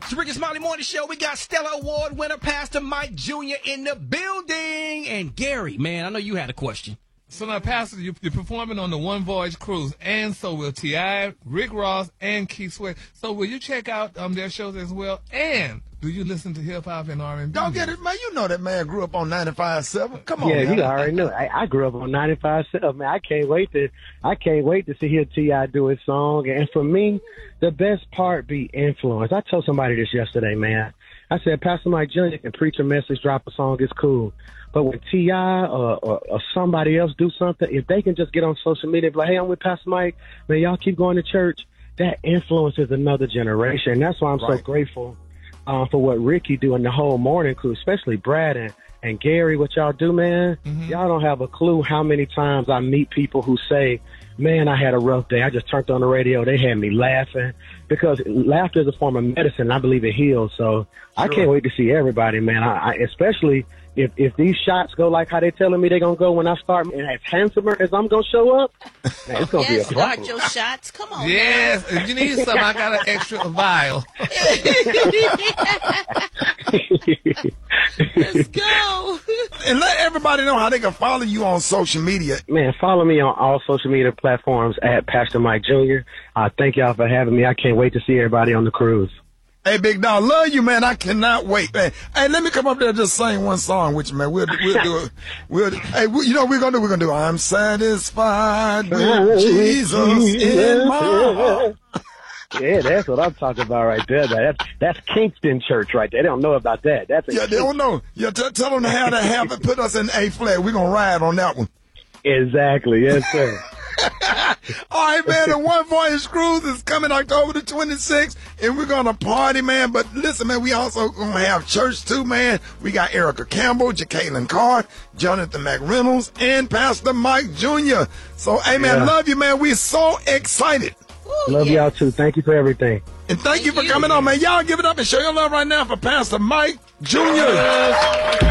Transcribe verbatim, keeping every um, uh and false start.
It's the Rick and Smiley Morning Show. We got Stellar Award winner Pastor Mike Junior in the building. And Gary, man, I know you had a question. So now, Pastor, you- you're performing on the One Voyage Cruise, and so will T I, Rick Ross, and Keith Sweat. So will you check out um, their shows as well? And do you listen to hip-hop and R and B? Don't get it, man. You know that man grew up on ninety-five point seven. Come on, Yeah, man. you already know. I, I grew up on ninety-five seven. Man, I can't wait to I can't wait to see hear T I do his song. And for me, the best part be influence. I told somebody this yesterday, man. I said, Pastor Mike Junior can preach a message, drop a song, it's cool. But when T I or, or, or somebody else do something, if they can just get on social media and be like, hey, I'm with Pastor Mike, man, y'all keep going to church, that influences another generation. And that's why I'm Right. so grateful uh, for what Ricky do in the whole morning crew, especially Brad and, and Gary, what y'all do, man. Mhm. Y'all don't have a clue how many times I meet people who say, man, I had a rough day. I just turned on the radio. They had me laughing because laughter is a form of medicine. And I believe it heals. So I Sure. can't wait to see everybody, man. I, I especially if, if these shots go like how they telling me they're going to go when I start, and as handsomer as I'm going to show up, man, it's going to Yes, be a start problem. your shots. Come on. Yes, if you need something, I got an extra vial. Let's go. And let everybody know how they can follow you on social media. Man, follow me on all social media platforms at Pastor Mike Junior Uh, thank y'all for having me. I can't wait to see everybody on the cruise. Hey, Big Dog, love you, man. I cannot wait, man. Hey, let me come up there and just sing one song with you, man. We'll, we'll do it. We'll, hey, we, you know what we're going to do? We're going to do I'm satisfied with Jesus in my heart. Yeah, that's what I'm talking about right there. That's that's Kingston Church right there. They don't know about that. That's a Yeah, they don't know. Yeah, t- tell them to have that habit. Put us in A flat. We're going to ride on that one. Exactly, yes, sir. All right, man, the One Voyage Cruise is coming October the twenty-sixth, and we're going to party, man. But listen, man, we also going to have church, too, man. We got Erica Campbell, Jacqueline Carr, Jonathan McReynolds, and Pastor Mike Junior So, hey, man, Yeah. love you, man. We're so excited. Ooh, Love yes. y'all too. Thank you for everything. And thank, you for you. coming on, man. Y'all give it up and show your love right now for Pastor Mike Junior